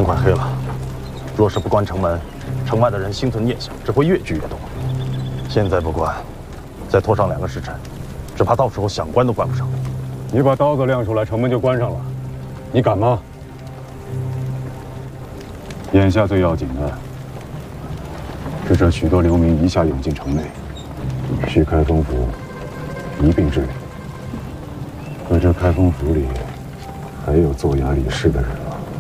天快黑了，若是不关城门，城外的人心存念想，只会越聚越多。现在不关，再拖上2个时辰，只怕到时候想关都关不上。 你把刀子亮出来，城门就关上了，你敢吗？眼下最要紧的是这许多流民一下涌进城内，需开封府一并治理。可这开封府里还有做衙理事的人啊。